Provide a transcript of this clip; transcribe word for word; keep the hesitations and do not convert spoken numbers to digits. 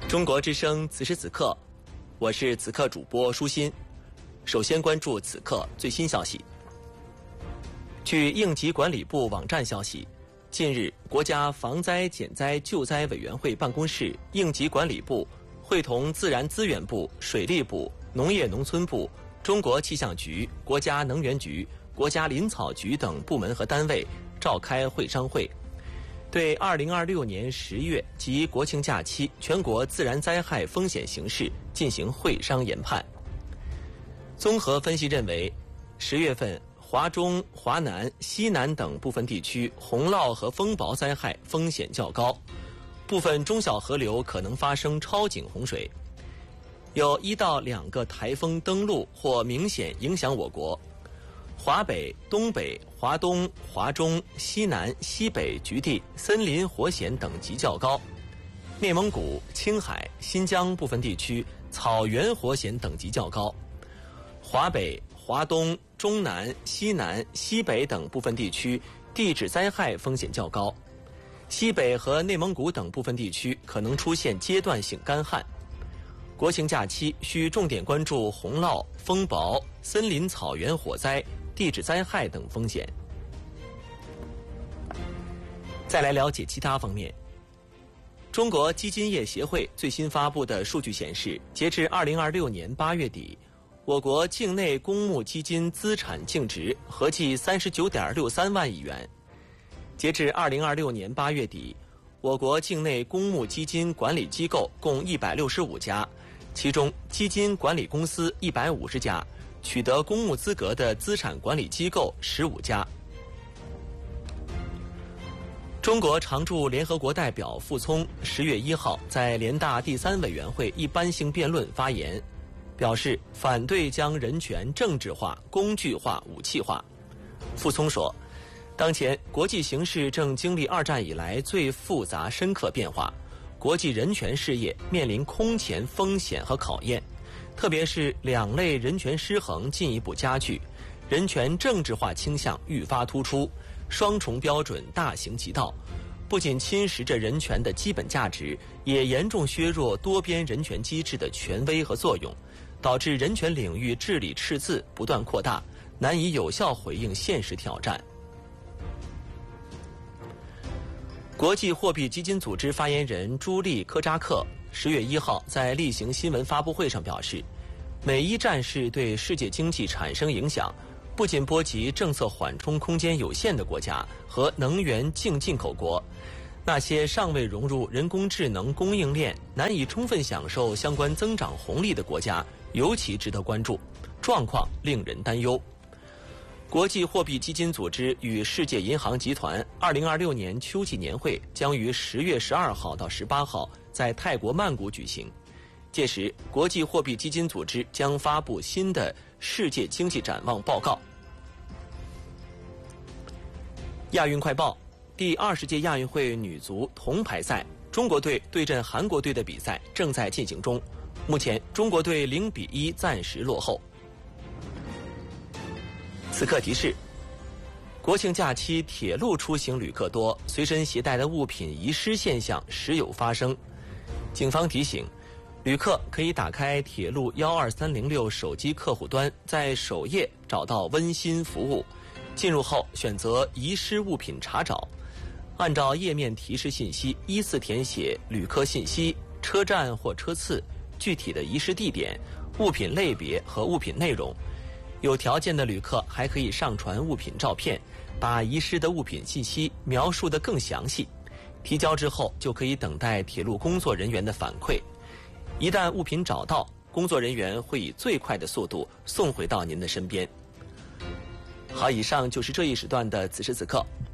中国之声此时此刻，我是此刻主播舒心。首先关注此刻最新消息。据应急管理部网站消息，近日，国家防灾减灾救灾委员会办公室、应急管理部会同自然资源部、水利部、农业农村部、中国气象局、国家能源局、国家林草局等部门和单位召开会商会，对二零二六年十月及国庆假期全国自然灾害风险形势进行会商研判。综合分析认为，十月份华中、华南、西南等部分地区洪涝和风雹灾害风险较高，部分中小河流可能发生超警洪水，有一到两个台风登陆或明显影响我国。华北、东北、华东、华中、西南、西北局地森林火险等级较高，内蒙古、青海、新疆部分地区草原火险等级较高，华北、华东、中南、西南、西北等部分地区地质灾害风险较高，西北和内蒙古等部分地区可能出现阶段性干旱。国庆假期需重点关注洪涝、风雹、森林草原火灾、地质灾害等风险。再来了解其他方面。中国基金业协会最新发布的数据显示，截至二零二六年八月底，我国境内公募基金资产净值合计三十九点六三万亿元。截至二零二六年八月底，我国境内公募基金管理机构共一百六十五家，其中基金管理公司一百五十家，取得公募资格的资产管理机构十五家。中国常驻联合国代表傅聪十月一号在联大第三委员会一般性辩论发言，表示反对将人权政治化、工具化、武器化。傅聪说，当前国际形势正经历二战以来最复杂深刻变化，国际人权事业面临空前风险和考验，特别是两类人权失衡进一步加剧，人权政治化倾向愈发突出，双重标准大行其道，不仅侵蚀着人权的基本价值，也严重削弱多边人权机制的权威和作用，导致人权领域治理赤字不断扩大，难以有效回应现实挑战。国际货币基金组织发言人朱莉·科扎克十月一号在例行新闻发布会上表示，美伊战事对世界经济产生影响，不仅波及政策缓冲空间有限的国家和能源净进口国，那些尚未融入人工智能供应链、难以充分享受相关增长红利的国家尤其值得关注，状况令人担忧。国际货币基金组织与世界银行集团二零二六年秋季年会将于十月十二号到十八号在泰国曼谷举行，届时国际货币基金组织将发布新的世界经济展望报告。亚运快报：第二十届亚运会女足铜牌赛，中国队对阵韩国队的比赛正在进行中，目前中国队零比一暂时落后。此刻提示：国庆假期铁路出行旅客多，随身携带的物品遗失现象时有发生。警方提醒，旅客可以打开铁路幺二三零六手机客户端，在首页找到温馨服务，进入后选择遗失物品查找，按照页面提示信息依次填写旅客信息、车站或车次、具体的遗失地点、物品类别和物品内容。有条件的旅客还可以上传物品照片，把遗失的物品信息描述得更详细。提交之后就可以等待铁路工作人员的反馈。一旦物品找到，工作人员会以最快的速度送回到您的身边。好，以上就是这一时段的此时此刻，